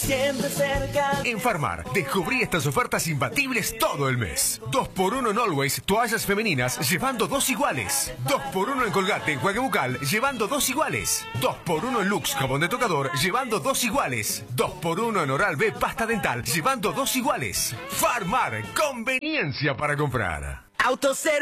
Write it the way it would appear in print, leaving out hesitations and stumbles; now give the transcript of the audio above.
siempre cerca. En Farmar, descubrí estas ofertas imbatibles todo el mes. 2x1 en Always, toallas femeninas, llevando 2 iguales. 2x1 en Colgate, enjuague bucal, llevando 2 iguales. 2x1 en Lux, jabón de tocador, llevando 2 iguales. 2x1 en Oral-B, pasta dental, llevando 2 iguales. Farmar, conveniencia para comprar. Autoservicio.